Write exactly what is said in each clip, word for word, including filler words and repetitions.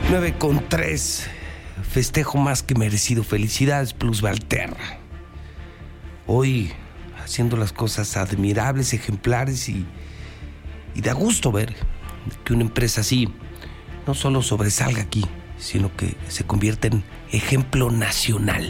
nueve con tres, festejo más que merecido. Felicidades, Plus Valterra. Hoy haciendo las cosas admirables, ejemplares y, y da gusto ver que una empresa así no solo sobresalga aquí, sino que se convierte en ejemplo nacional.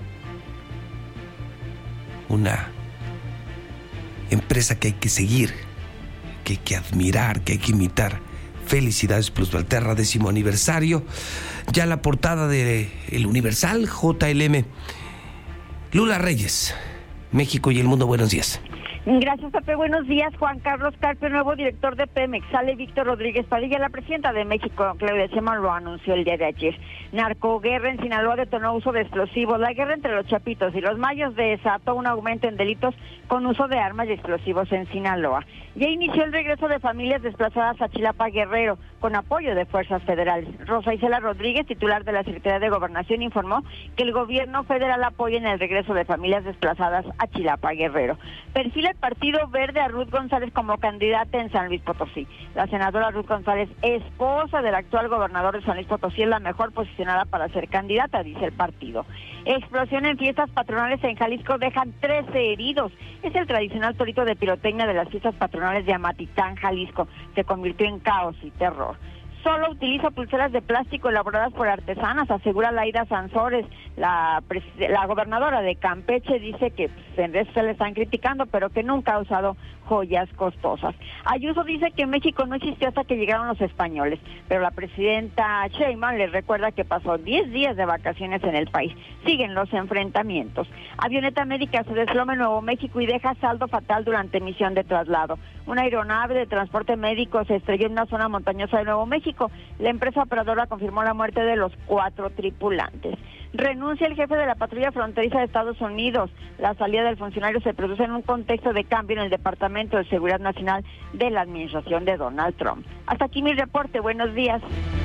Una empresa que hay que seguir, que hay que admirar, que hay que imitar. Felicidades, Plus Valterra, décimo aniversario. Ya la portada de El Universal, J L M. Lula Reyes, México y el mundo, buenos días. Gracias, Pepe. Buenos días. Juan Carlos Carpio, nuevo director de Pemex. Sale Víctor Rodríguez Padilla. La presidenta de México, Claudia Sheinbaum, lo anunció el día de ayer. Narcoguerra en Sinaloa detonó uso de explosivos. La guerra entre los chapitos y los mayos desató un aumento en delitos con uso de armas y explosivos en Sinaloa. Ya inició el regreso de familias desplazadas a Chilapa, Guerrero, con apoyo de fuerzas federales. Rosa Isela Rodríguez, titular de la Secretaría de Gobernación, informó que el gobierno federal apoya en el regreso de familias desplazadas a Chilapa, Guerrero. Perfila el Partido Verde a Ruth González como candidata en San Luis Potosí. La senadora Ruth González, esposa del actual gobernador de San Luis Potosí, es la mejor posicionada para ser candidata, dice el partido. Explosión en fiestas patronales en Jalisco, dejan trece heridos. Es el tradicional torito de pirotecnia de las fiestas patronales de Amatitán, Jalisco. Se convirtió en caos y terror. Solo utiliza pulseras de plástico elaboradas por artesanas, asegura Laida Sansores, la, la gobernadora de Campeche. Dice que pues, en redes se le están criticando, pero que nunca ha usado joyas costosas. Ayuso dice que México no existió hasta que llegaron los españoles, pero la presidenta Sheinbaum le recuerda que pasó diez días de vacaciones en el país. Siguen los enfrentamientos. Avioneta médica se desploma en Nuevo México y deja saldo fatal durante misión de traslado. Una aeronave de transporte médico se estrelló en una zona montañosa de Nuevo México. La empresa operadora confirmó la muerte de los cuatro tripulantes. Renuncia el jefe de la patrulla fronteriza de Estados Unidos. La salida del funcionario se produce en un contexto de cambio en el Departamento de Seguridad Nacional de la administración de Donald Trump. Hasta aquí mi reporte. Buenos días.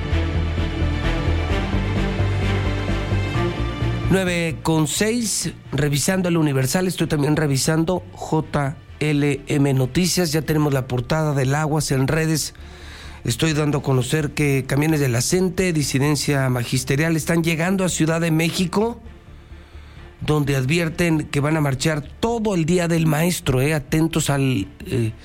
nueve con seis, revisando el Universal, estoy también revisando J L M Noticias. Ya tenemos la portada del Aguas en redes. Estoy dando a conocer que camiones de la CENTE, disidencia magisterial, están llegando a Ciudad de México, donde advierten que van a marchar todo el día del maestro, eh, atentos al... Eh,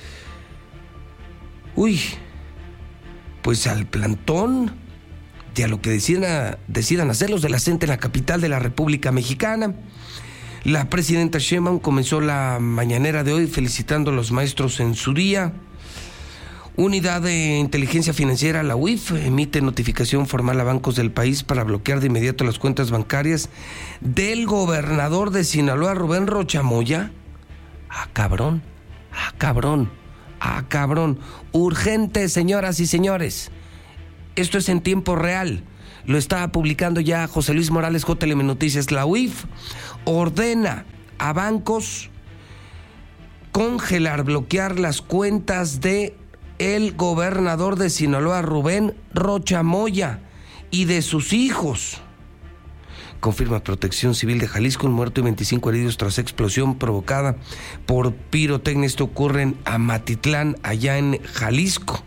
uy, pues al plantón y a lo que decidan, decidan hacer los de la CENTE en la capital de la República Mexicana. La presidenta Sheinbaum comenzó la mañanera de hoy felicitando a los maestros en su día. Unidad de Inteligencia Financiera, la U I F, emite notificación formal a bancos del país para bloquear de inmediato las cuentas bancarias del gobernador de Sinaloa, Rubén Rocha Moya. Ah, cabrón, ah, cabrón, ah, cabrón. Urgente, señoras y señores. Esto es en tiempo real. Lo está publicando ya José Luis Morales, J L M Noticias. La U I F ordena a bancos congelar, bloquear las cuentas de el gobernador de Sinaloa, Rubén Rocha Moya, y de sus hijos. Confirma Protección Civil de Jalisco un muerto y veinticinco heridos tras explosión provocada por pirotecnia. Esto ocurre en Amatitlán, allá en Jalisco.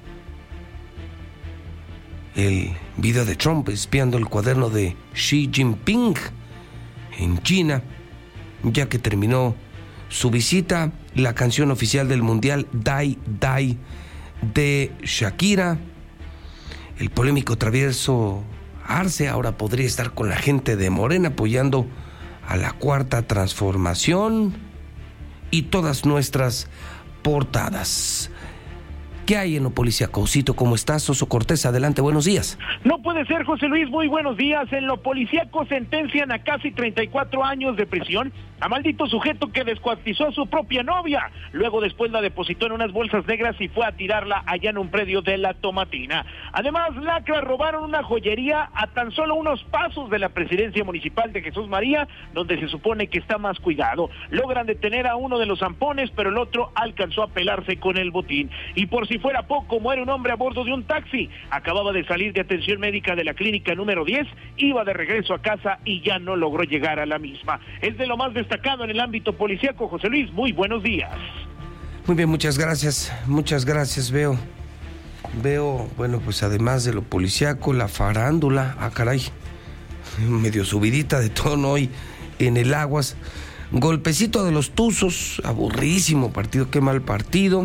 El video de Trump espiando el cuaderno de Xi Jinping en China, ya que terminó su visita. La canción oficial del Mundial, Die Die, de Shakira. El polémico travieso Arce ahora podría estar con la gente de Morena apoyando a la Cuarta Transformación, y todas nuestras portadas. ¿Qué hay en lo policíaco? Cito, ¿cómo estás? Oso Cortés, adelante, buenos días. No puede ser, José Luis, muy buenos días. En lo policíaco sentencian a casi treinta y cuatro años de prisión a maldito sujeto que descuartizó a su propia novia. Luego después la depositó en unas bolsas negras y fue a tirarla allá en un predio de La Tomatina. Además, lacras robaron una joyería a tan solo unos pasos de la presidencia municipal de Jesús María, donde se supone que está más cuidado. Logran detener a uno de los zampones, pero el otro alcanzó a pelarse con el botín. Y por si fuera poco, muere un hombre a bordo de un taxi. Acababa de salir de atención médica de la clínica número diez, iba de regreso a casa y ya no logró llegar a la misma. Es de lo más destacado en el ámbito policíaco. José Luis, muy buenos días. Muy bien, muchas gracias, muchas gracias. Veo veo, bueno, pues además de lo policíaco, la farándula, ah, caray, medio subidita de tono hoy en el Aguas. Golpecito de los Tuzos, aburridísimo partido, qué mal partido.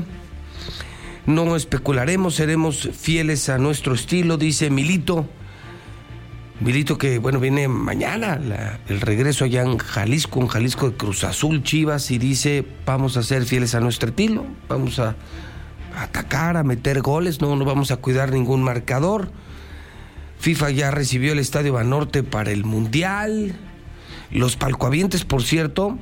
No especularemos, seremos fieles a nuestro estilo, dice Milito. Milito que, bueno, viene mañana la, el regreso allá en Jalisco, en Jalisco de Cruz Azul, Chivas, y dice, vamos a ser fieles a nuestro estilo, vamos a atacar, a meter goles, no, no vamos a cuidar ningún marcador. FIFA ya recibió el Estadio Banorte para el Mundial. Los palcoavientes, por cierto,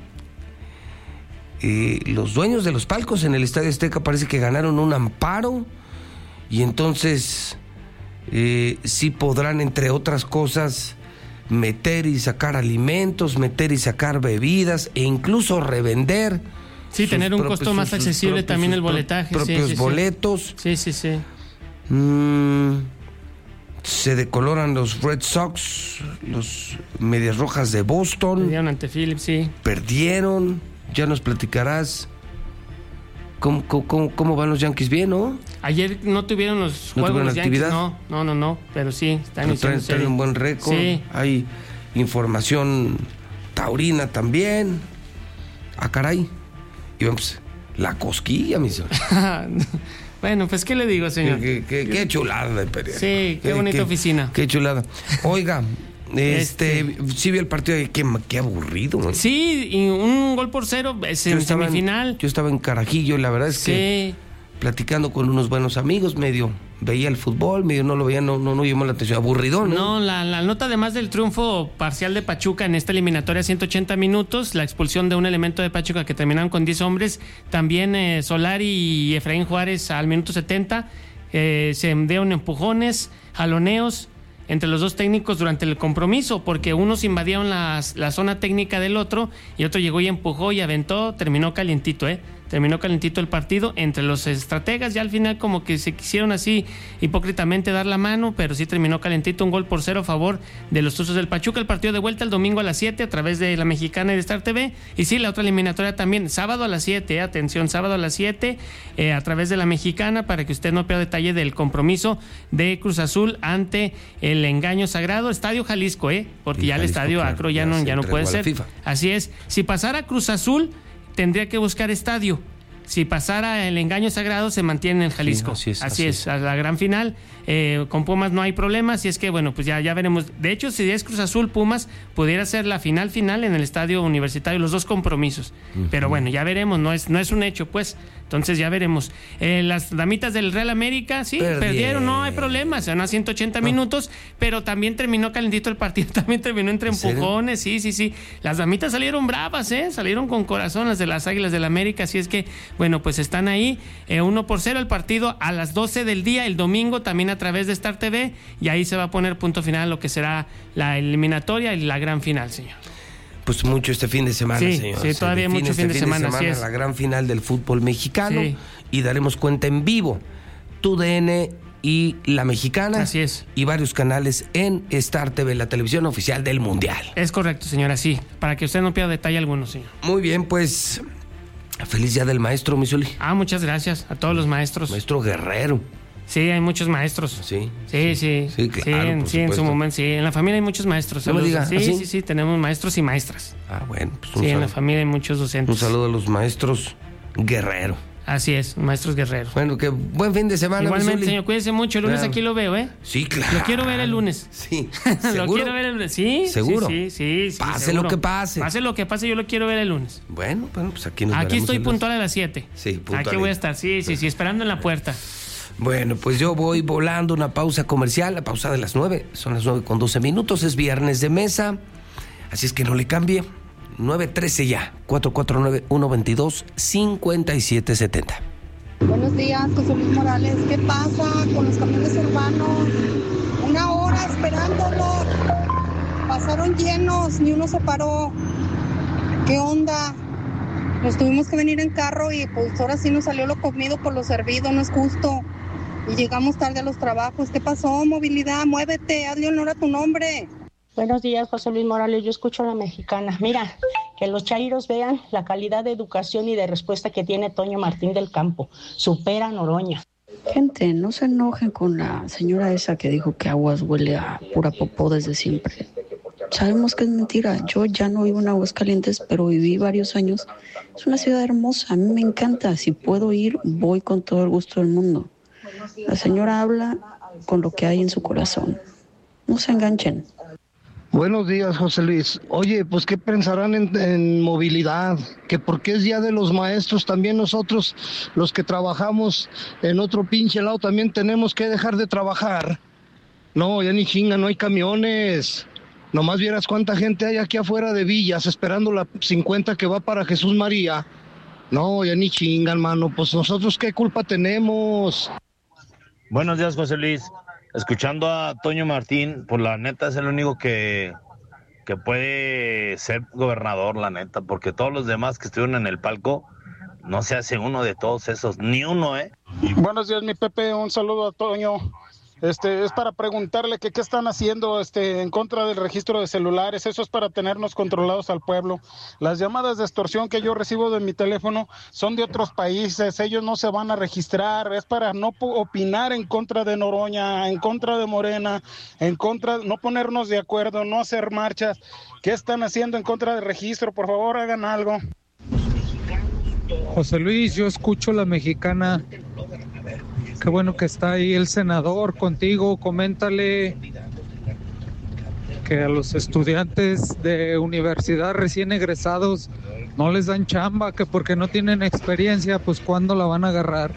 eh, los dueños de los palcos en el Estadio Azteca parece que ganaron un amparo y entonces eh, sí podrán, entre otras cosas, meter y sacar alimentos, meter y sacar bebidas e incluso revender. Sí, tener un propios, costo más sus, accesible sus también propios, el boletaje. Propios sí, sí, boletos. Sí, sí, sí. Mm, se decoloran los Red Sox, los Medias Rojas de Boston. Perdieron ante Phillips, sí. Perdieron. Ya nos platicarás cómo, cómo, cómo van los Yankees, bien, ¿no? Ayer no tuvieron los ¿No juegos los actividad? Yankees, no, no, no, no, pero sí, están pero traen, traen un buen récord. Sí. Hay información taurina también. Ah, caray. Y vamos, la cosquilla, mi señor. Bueno, pues, ¿qué le digo, señor? Qué, qué, qué chulada de periódico. Sí, qué, qué bonita qué, oficina. Qué chulada. Oiga, este, este... sí vi el partido, qué, qué aburrido, ¿no? Sí, y un gol por cero, es en semifinal. En, yo estaba en Carajillo, la verdad es sí. que platicando con unos buenos amigos, medio veía el fútbol, medio no lo veía, no, no, no llamó la atención, aburridón, ¿no? No, la, la nota además del triunfo parcial de Pachuca en esta eliminatoria ciento ochenta minutos, la expulsión de un elemento de Pachuca que terminaron con diez hombres, también eh, Solari y Efraín Juárez al minuto setenta, eh, se dieron empujones, jaloneos entre los dos técnicos durante el compromiso, porque unos invadieron las, la zona técnica del otro y otro llegó y empujó y aventó, terminó calientito, ¿eh? Terminó calentito el partido entre los estrategas, ya al final como que se quisieron así hipócritamente dar la mano, pero sí terminó calentito, un gol por cero a favor de los Tuzos del Pachuca. El partido de vuelta el domingo a las siete a través de La Mexicana y de Star T V, y sí, la otra eliminatoria también, sábado a las siete, eh, atención, sábado a las siete eh, a través de La Mexicana, para que usted no pierda detalle del compromiso de Cruz Azul ante el Engaño Sagrado, Estadio Jalisco, eh, porque y ya Jalisco, el Estadio claro, Acro ya, ya no, ya no puede ser. Así es, si pasara Cruz Azul tendría que buscar estadio. Si pasara el Engaño Sagrado, se mantiene en el Jalisco. Sí, así es. Así, así es. es, a la gran final. Eh, con Pumas no hay problemas, y es que, bueno, pues ya, ya veremos. De hecho, si es Cruz Azul, Pumas, pudiera ser la final final en el Estadio Universitario, los dos compromisos. Uh-huh. Pero bueno, ya veremos, no es, no es un hecho, pues. Entonces ya veremos. Eh, las damitas del Real América, sí, Perdieron. perdieron, no hay problema, se van a ciento ochenta no. minutos, pero también terminó calentito el partido, también terminó entre empujones, sí, sí, sí. Las damitas salieron bravas, ¿eh? Salieron con corazón las de las Águilas del América, así es que, bueno, pues están ahí, eh, uno por cero el partido a las doce del día, el domingo, también a través de Star T V, y ahí se va a poner punto final a lo que será la eliminatoria y la gran final, señor. Pues mucho este fin de semana, sí, señor. Sí, todavía mucho este fin de fin semana, de semana, así es. La gran final del fútbol mexicano, sí. Y daremos cuenta en vivo, T U D N y La Mexicana. Así es. Y varios canales en Star T V, la televisión oficial del Mundial. Es correcto, señora, sí, para que usted no pierda detalle alguno, señor. Muy bien, pues, feliz día del maestro, mi Zuli. Ah, muchas gracias a todos los maestros. Maestro Guerrero. Sí, hay muchos maestros. Sí. Sí, sí. Sí, claro, sí, sí en su momento, sí. En la familia hay muchos maestros. No me diga, sí, ¿así? sí, sí, tenemos maestros y maestras. Ah, bueno. Pues un sí, saludo. En la familia hay muchos docentes. Un saludo a los maestros Guerrero. Así es, maestros guerreros. Bueno, que buen fin de semana. Igualmente, señor, cuídese mucho. El lunes claro. Aquí lo veo, ¿eh? Sí, claro. Lo quiero ver el lunes. Sí. ¿Lo quiero ver el lunes? Sí. ¿Seguro? Sí, sí, sí. Pase seguro. lo que pase. Pase lo que pase, yo lo quiero ver el lunes. Bueno, bueno, pues aquí nos Aquí estoy el puntual a las siete. Sí, puntual. Aquí voy a estar, sí, sí, sí, esperando en la puerta. Bueno, pues yo voy volando una pausa comercial, la pausa de las nueve, son las nueve con doce minutos, es viernes de mesa, así es que no le cambie, nueve trece ya, cuatro cuatro nueve, uno dos dos, cinco siete siete cero. Buenos días, José Luis Morales, ¿qué pasa con los camiones urbanos? Una hora esperándolo, pasaron llenos, ni uno se paró, ¿qué onda? Nos tuvimos que venir en carro y pues ahora sí nos salió lo comido por lo servido, no es justo. Y llegamos tarde a los trabajos. ¿Qué pasó, movilidad? Muévete, hazle honor a tu nombre. Buenos días, José Luis Morales, yo escucho a La Mexicana. Mira, que los chairos vean la calidad de educación y de respuesta que tiene Toño Martín del Campo. Supera a Noroña. Gente, no se enojen con la señora esa que dijo que Aguas huele a pura popó desde siempre. Sabemos que es mentira. Yo ya no vivo en Aguascalientes, pero viví varios años. Es una ciudad hermosa, a mí me encanta. Si puedo ir, voy con todo el gusto del mundo. La señora habla con lo que hay en su corazón. No se enganchen. Buenos días, José Luis. Oye, pues ¿qué pensarán en, en movilidad? Que porque es Día de los Maestros, también nosotros, los que trabajamos en otro pinche lado, también tenemos que dejar de trabajar. No, ya ni chinga, no hay camiones. Nomás vieras cuánta gente hay aquí afuera de Villas esperando la cincuenta que va para Jesús María. No, ya ni chingan, mano. Pues nosotros qué culpa tenemos. Buenos días, José Luis. Escuchando a Toño Martín, pues la neta es el único que, que puede ser gobernador, la neta, porque todos los demás que estuvieron en el palco, no se hace uno de todos esos, ni uno, ¿eh? Buenos días, mi Pepe, un saludo a Toño. Este, es para preguntarle que qué están haciendo este, en contra del registro de celulares. Eso es para tenernos controlados al pueblo. Las llamadas de extorsión que yo recibo de mi teléfono son de otros países. Ellos no se van a registrar. Es para no opinar en contra de Noroña, en contra de Morena, en contra, no ponernos de acuerdo, no hacer marchas. ¿Qué están haciendo en contra del registro? Por favor, hagan algo. José Luis, yo escucho La Mexicana. Qué bueno que está ahí el senador contigo. Coméntale que a los estudiantes de universidad recién egresados no les dan chamba, que porque no tienen experiencia, pues ¿cuándo la van a agarrar?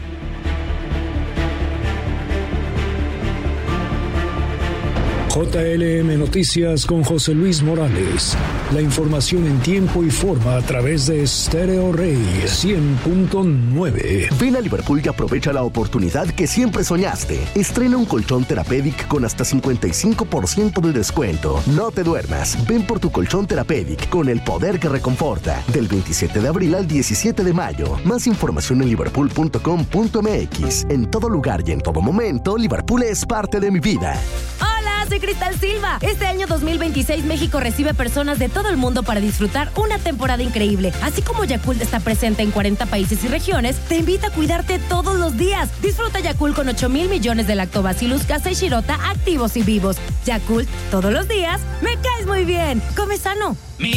J L M Noticias con José Luis Morales. La información en tiempo y forma a través de Stereo Rey cien punto nueve. Ven a Liverpool y aprovecha la oportunidad que siempre soñaste. Estrena un colchón Therapeutic con hasta cincuenta y cinco por ciento de descuento. No te duermas. Ven por tu colchón Therapeutic con el poder que reconforta. Del veintisiete de abril al diecisiete de mayo. Más información en liverpool punto com punto m x. En todo lugar y en todo momento, Liverpool es parte de mi vida. Hola, soy Cristal Silva. Este año dos mil veintiséis México recibe personas de todo el mundo para disfrutar una temporada increíble. Así como Yakult está presente en cuarenta países y regiones, te invita a cuidarte todos los días. Disfruta Yakult con ocho mil millones de lactobacillus casei shirota activos y vivos. Yakult, todos los días, me caes muy bien. Come sano.